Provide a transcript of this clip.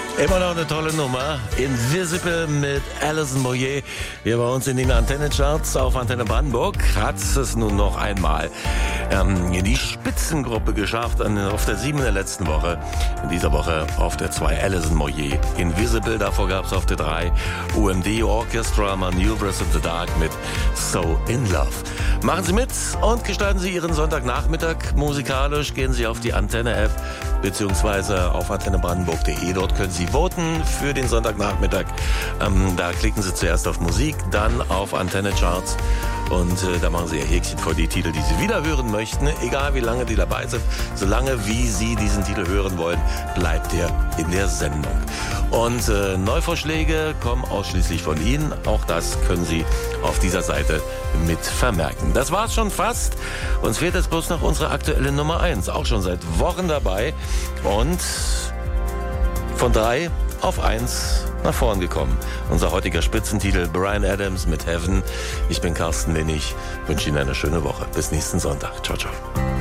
Immer noch eine tolle Nummer. Invisible mit Alison Moyet. Hier bei uns in den Antenne-Charts auf Antenne Brandenburg hat es nun noch einmal in die Spitzengruppe geschafft. Auf der 7 in der letzten Woche. In dieser Woche auf der 2 Alison Moyet. Invisible, davor gab es auf der 3 UMD Orchestra, Maneuvers in the Dark mit So in Love. Machen Sie mit und gestalten Sie Ihren Sonntagnachmittag musikalisch. Gehen Sie auf die Antenne-App beziehungsweise auf antennebrandenburg.de. Dort können Sie voten für den Sonntagnachmittag. Da klicken Sie zuerst auf Musik, dann auf Antenne Charts und da machen Sie Ihr Häkchen vor die Titel, die Sie wieder hören möchten. Egal wie lange die dabei sind, solange wie Sie diesen Titel hören wollen, bleibt er in der Sendung. Und Neuvorschläge kommen ausschließlich von Ihnen. Auch das können Sie auf dieser Seite mit vermerken. Das war's schon fast. Uns fehlt jetzt bloß noch unsere aktuelle Nummer 1. Auch schon seit Wochen dabei. Und von 3 auf 1 nach vorn gekommen. Unser heutiger Spitzentitel Bryan Adams mit Heaven. Ich bin Carsten Winnig. Wünsche Ihnen eine schöne Woche. Bis nächsten Sonntag. Ciao, ciao.